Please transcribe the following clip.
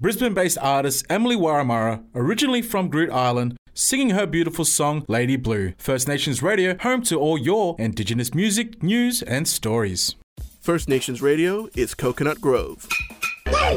Brisbane-based artist Emily Waramara, originally from Groote Island, singing her beautiful song Lady Blue. First Nations Radio, home to all your Indigenous music, news and stories. First Nations Radio is Coconut Grove.